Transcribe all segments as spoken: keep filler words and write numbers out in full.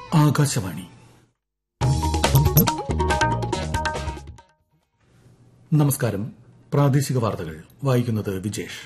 ആകാശവാണി. നമസ്കാരം. പ്രാദേശിക വാർത്തകൾ വായിക്കുന്നത് വിജേഷ്.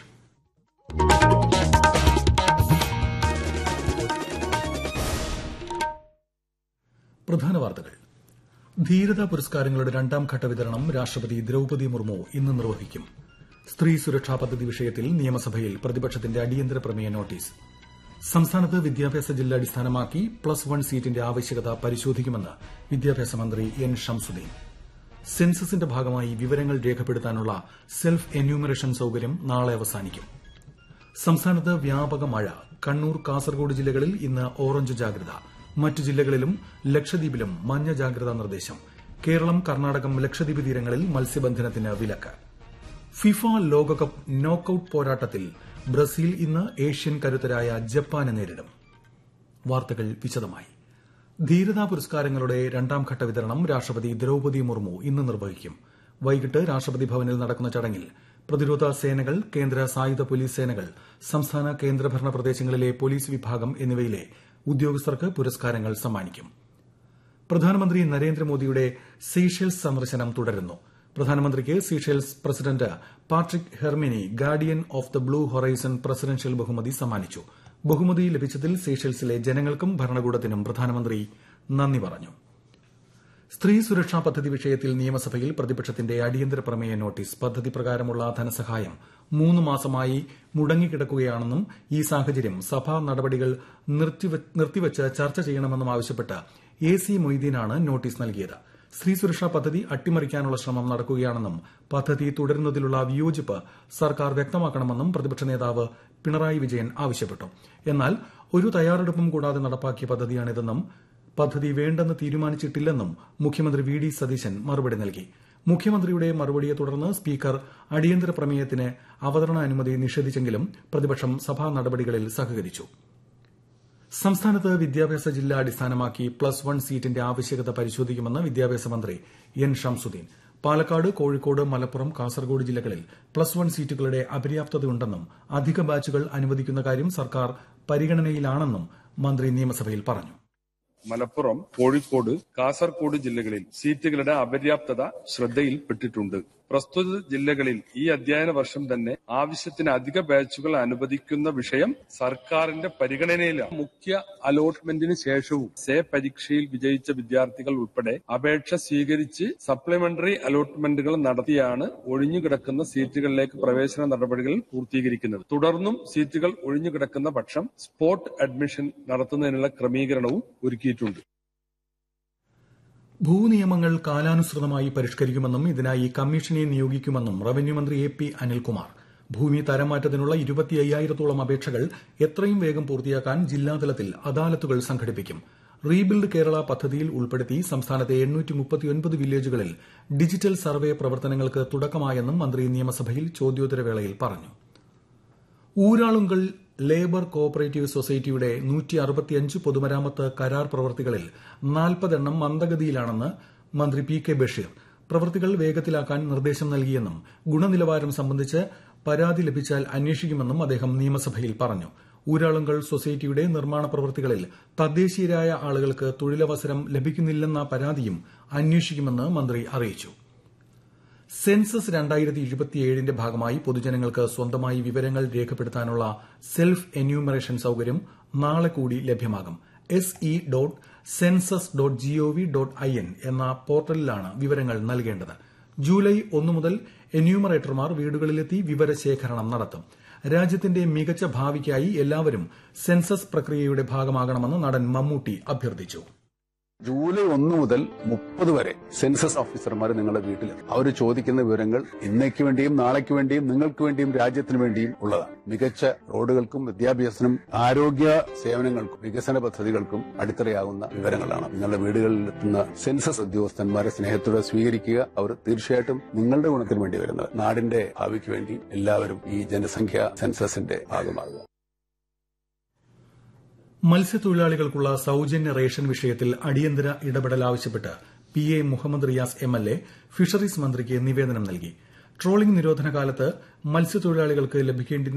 പ്രധാന വാർത്തകൾ. ധീരതാ പുരസ്കാരങ്ങളുടെ രണ്ടാം ഘട്ട വിതരണം രാഷ്ട്രപതി ദ്രൌപദി മുർമു ഇന്ന് നിർവഹിക്കും. സ്ത്രീ സുരക്ഷാ പദ്ധതി വിഷയത്തിൽ നിയമസഭയിൽ പ്രതിപക്ഷത്തിന്റെ അടിയന്തര പ്രമേയ നോട്ടീസ്. സംസ്ഥാനത്ത് വിദ്യാഭ്യാസ ജില്ല അടിസ്ഥാനമാക്കി പ്ലസ് വൺ സീറ്റിന്റെ ആവശ്യകത പരിശോധിക്കുമെന്ന് വിദ്യാഭ്യാസ മന്ത്രി എൻ ഷംസുദ്ദീൻ. സെൻസസിന്റെ ഭാഗമായി വിവരങ്ങൾ രേഖപ്പെടുത്താനുള്ള സെൽഫ് എന്യൂമറേഷൻ സൌകര്യം നാളെ അവസാനിക്കും. സംസ്ഥാനത്ത് വ്യാപക മഴ. കണ്ണൂർ, കാസർഗോഡ് ജില്ലകളിൽ ഇന്ന് ഓറഞ്ച് ജാഗ്രത. മറ്റു ജില്ലകളിലും ലക്ഷദ്വീപിലും മഞ്ഞ ജാഗ്രതാ നിർദ്ദേശം. കേരളം, കർണാടകം, ലക്ഷദ്വീപ് തീരങ്ങളിൽ മത്സ്യബന്ധനത്തിന് വിലക്ക്. ഫിഫ ലോകകപ്പ് നോക്കൌട്ട് പോരാട്ടത്തിൽ ബ്രസീൽ ഇന്ന് ഏഷ്യൻ കരുത്തരായ ജപ്പാനെ നേരിടും. വാർത്തകൾ വിശദമായി. ധീരതാ പുരസ്കാരങ്ങളുടെ രണ്ടാം ഘട്ട വിതരണം രാഷ്ട്രപതി ദ്രൌപദി മുർമു ഇന്ന് നിർവഹിക്കും. വൈകിട്ട് രാഷ്ട്രപതി ഭവനിൽ നടക്കുന്ന ചടങ്ങിൽ പ്രതിരോധ സേനകൾ, കേന്ദ്ര സായുധ പോലീസ് സേനകൾ, സംസ്ഥാന കേന്ദ്രഭരണ പ്രദേശങ്ങളിലെ പോലീസ് വിഭാഗം എന്നിവയിലെ ഉദ്യോഗസ്ഥർക്ക് പുരസ്കാരങ്ങൾ സമ്മാനിക്കും. പ്രധാനമന്ത്രി നരേന്ദ്രമോദിയുടെ സീഷെൽസ് സന്ദർശനം തുടരുന്നു. പ്രധാനമന്ത്രിക്ക് Seychelles president Patrick Herminie guardian of the blue horizon presidential ബഹുമതി സമ്മാനിച്ചു. ബഹുമതി ലഭിച്ചതിൽ സീഷെൽസിലെ ജനങ്ങൾക്കും ഭരണകൂടത്തിനും പ്രധാനമന്ത്രി നന്ദി പറഞ്ഞു. സ്ത്രീ സുരക്ഷാ പദ്ധതി വിഷയത്തിൽ നിയമസഭയിൽ പ്രതിപക്ഷത്തിന്റെ അടിയന്തര പ്രമേയ നോട്ടീസ്. പദ്ധതി പ്രകാരമുള്ള ധനസഹായം മൂന്ന് മാസമായി മുടങ്ങിക്കിടക്കുകയാണെന്നും ഈ സാഹചര്യം സഭാ നടപടികൾ നിർത്തിവച്ച് ചർച്ച ചെയ്യണമെന്നും ആവശ്യപ്പെട്ട് എ സി മൊയ്തീനാണ് നോട്ടീസ് നൽകിയത്. സ്ത്രീ സുരക്ഷാ പദ്ധതി അട്ടിമറിക്കാനുള്ള ശ്രമം നടക്കുകയാണെന്നും പദ്ധതി തുടരുന്നതിലുള്ള വിയോജിപ്പ് സർക്കാർ വ്യക്തമാക്കണമെന്നും പ്രതിപക്ഷ നേതാവ് പിണറായി വിജയൻ ആവശ്യപ്പെട്ടു. എന്നാൽ ഒരു തയ്യാറെടുപ്പും കൂടാതെ നടപ്പാക്കിയ പദ്ധതിയാണിതെന്നും പദ്ധതി വേണ്ടെന്ന് തീരുമാനിച്ചിട്ടില്ലെന്നും മുഖ്യമന്ത്രി വി ഡി സതീശൻ മറുപടി നൽകി. മുഖ്യമന്ത്രിയുടെ മറുപടിയെ തുടർന്ന് സ്പീക്കർ അടിയന്തര പ്രമേയത്തിന് അവതരണാനുമതി നിഷേധിച്ചെങ്കിലും പ്രതിപക്ഷം സഭാ നടപടികളിൽ സഹകരിച്ചു. സംസ്ഥാനത്ത് വിദ്യാഭ്യാസ ജില്ല അടിസ്ഥാനമാക്കി പ്ലസ് വൺ സീറ്റിന്റെ ആവശ്യകത പരിശോധിക്കുമെന്ന് വിദ്യാഭ്യാസ മന്ത്രി എൻ ഷംസുദ്ദീൻ. പാലക്കാട്, കോഴിക്കോട്, മലപ്പുറം, കാസർഗോഡ് ജില്ലകളിൽ പ്ലസ് വൺ സീറ്റുകളുടെ അപര്യാപ്തതയുണ്ടെന്നും അധിക ബാച്ചുകൾ അനുവദിക്കുന്ന കാര്യം സർക്കാർ പരിഗണനയിലാണെന്നും മന്ത്രി നിയമസഭയിൽ പറഞ്ഞു. മലപ്പുറം, കോഴിക്കോട്, കാസർഗോഡ് ജില്ലകളിൽ സീറ്റുകളുടെ അപര്യാപ്തത ശ്രദ്ധയിൽപ്പെട്ടിട്ടുണ്ട്. പ്രസ്തുത ജില്ലകളിൽ ഈ അധ്യയന വർഷം തന്നെ ആവശ്യത്തിന് അധിക ബാച്ചുകൾ അനുവദിക്കുന്ന വിഷയം സർക്കാരിന്റെ പരിഗണനയിലാണ്. മുഖ്യ അലോട്ട്മെന്റിന് ശേഷവും സേ പരീക്ഷയിൽ വിജയിച്ച വിദ്യാർത്ഥികൾ ഉൾപ്പെടെ അപേക്ഷ സ്വീകരിച്ച് സപ്ലിമെന്ററി അലോട്ട്മെന്റുകൾ നടത്തിയാണ് ഒഴിഞ്ഞുകിടക്കുന്ന സീറ്റുകളിലേക്ക് പ്രവേശന നടപടികൾ പൂർത്തീകരിക്കുന്നത്. തുടർന്നും സീറ്റുകൾ ഒഴിഞ്ഞുകിടക്കുന്ന പക്ഷം സ്പോട്ട് അഡ്മിഷൻ നടത്തുന്നതിനുള്ള ക്രമീകരണവും ഒരുക്കിയിട്ടുണ്ട്. ഭൂനിയമങ്ങൾ കാലാനുസൃതമായി പരിഷ്കരിക്കുമെന്നും ഇതിനായി കമ്മീഷനെ നിയോഗിക്കുമെന്നും റവന്യൂ മന്ത്രി എ പി അനിൽകുമാർ. ഭൂമി തരംമാറ്റത്തിനുള്ള ഇരുപത്തി അയ്യായിരത്തോളം അപേക്ഷകൾ എത്രയും വേഗം പൂർത്തിയാക്കാൻ ജില്ലാതലത്തിൽ അദാലത്തുകൾ സംഘടിപ്പിക്കും. റീബിൽഡ് കേരള പദ്ധതിയിൽ ഉൾപ്പെടുത്തി സംസ്ഥാനത്തെ എണ്ണൂറ്റി മുപ്പത്തിയൊൻപത് വില്ലേജുകളിൽ ഡിജിറ്റൽ സർവേ പ്രവർത്തനങ്ങൾക്ക് തുടക്കമായെന്നും മന്ത്രി നിയമസഭയിൽ ചോദ്യോത്തരവേളയിൽ പറഞ്ഞു. ഊരാളുങ്കൽ ലേബർ കോ ഓപ്പറേറ്റീവ് സൊസൈറ്റിയുടെ നൂറ്റി അറുപത്തിയഞ്ച് പൊതുമരാമത്ത് കരാർ പ്രവൃത്തികളിൽ നാൽപ്പതെണ്ണം മന്ദഗതിയിലാണെന്ന് മന്ത്രി പി കെ ബഷീർ. പ്രവൃത്തികൾ വേഗത്തിലാക്കാൻ നിർദ്ദേശം നൽകിയെന്നും ഗുണനിലവാരം സംബന്ധിച്ച് പരാതി ലഭിച്ചാൽ അന്വേഷിക്കുമെന്നും അദ്ദേഹം നിയമസഭയിൽ പറഞ്ഞു. ഊരാളുങ്കൽ സൊസൈറ്റിയുടെ നിർമ്മാണ പ്രവൃത്തികളിൽ തദ്ദേശീയരായ ആളുകൾക്ക് തൊഴിലവസരം ലഭിക്കുന്നില്ലെന്ന പരാതിയും അന്വേഷിക്കുമെന്ന് മന്ത്രി അറിയിച്ചു. സെൻസസ് രണ്ടായിരത്തി ഇരുപത്തിയേഴിന്റെ ഭാഗമായി പൊതുജനങ്ങൾക്ക് സ്വന്തമായി വിവരങ്ങൾ രേഖപ്പെടുത്താനുള്ള സെൽഫ് എന്യൂമറേഷൻ സൌകര്യം നാളെ കൂടി ലഭ്യമാകും. S E dot census dot G O V dot I N എന്ന പോർട്ടലിലാണ് വിവരങ്ങൾ നൽകേണ്ടത്. ജൂലൈ ഒന്ന് മുതൽ എന്യൂമറേറ്റർമാർ വീടുകളിലെത്തി വിവരശേഖരണം നടത്തും. രാജ്യത്തിന്റെ മികച്ച ഭാവിക്കായി എല്ലാവരും സെൻസസ് പ്രക്രിയയുടെ ഭാഗമാകണമെന്ന് നടൻ മമ്മൂട്ടി അഭ്യർത്ഥിച്ചു. ജൂലൈ ഒന്ന് മുതൽ മുപ്പത് വരെ സെൻസസ് ഓഫീസർമാർ നിങ്ങളുടെ വീട്ടിൽ അവർ ചോദിക്കുന്ന വിവരങ്ങൾ ഇന്നേക്ക് വേണ്ടിയും നാളേക്ക് വേണ്ടിയും നിങ്ങൾക്ക് വേണ്ടിയും രാജ്യത്തിന് വേണ്ടിയും ഉള്ളതാണ്. മികച്ച റോഡുകൾക്കും വിദ്യാഭ്യാസത്തിനും ആരോഗ്യ സേവനങ്ങൾക്കും വികസന പദ്ധതികൾക്കും അടിത്തറയാകുന്ന വിവരങ്ങളാണ്. നിങ്ങളുടെ വീടുകളിൽ എത്തുന്ന സെൻസസ് ഉദ്യോഗസ്ഥന്മാരെ സ്നേഹത്തോടെ സ്വീകരിക്കുക. അവർ തീർച്ചയായിട്ടും നിങ്ങളുടെ ഗുണത്തിന് വേണ്ടി വരുന്നത്. നാടിന്റെ ഭാവിക്ക് വേണ്ടി എല്ലാവരും ഈ ജനസംഖ്യാ സെൻസസിന്റെ ഭാഗമാകുക. മത്സ്യത്തൊഴിലാളികൾക്കുള്ള സൌജന്യ റേഷൻ വിഷയത്തിൽ അടിയന്തര ഇടപെടൽ ആവശ്യപ്പെട്ട് P A Muhammad Riyas M L A fisheries മന്ത്രിക്ക് നിവേദനം നൽകി. ട്രോളിംഗ് നിരോധന കാലത്ത് മത്സ്യത്തൊഴിലാളികൾക്ക് ലഭിക്കേണ്ടി